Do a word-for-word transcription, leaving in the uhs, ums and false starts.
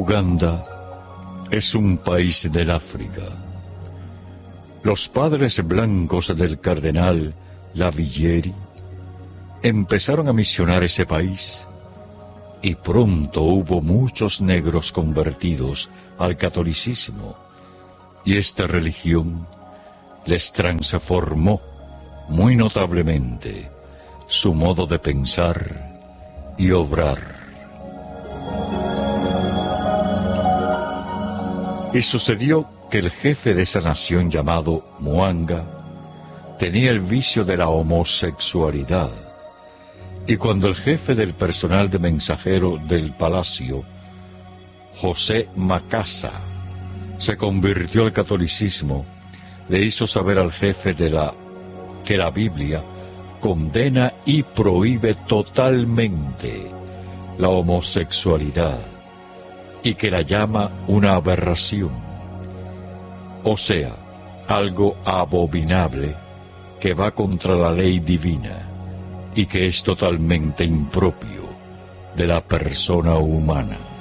Uganda es un país del África. Los padres blancos del cardenal Lavillieri empezaron a misionar ese país y pronto hubo muchos negros convertidos al catolicismo y esta religión les transformó muy notablemente su modo de pensar y obrar. Y sucedió que el jefe de esa nación llamado Mwanga tenía el vicio de la homosexualidad, y cuando el jefe del personal de mensajero del palacio, José Macasa, se convirtió al catolicismo, le hizo saber al jefe de la que la Biblia condena y prohíbe totalmente la homosexualidad y que la llama una aberración, o sea, algo abominable que va contra la ley divina y que es totalmente impropio de la persona humana.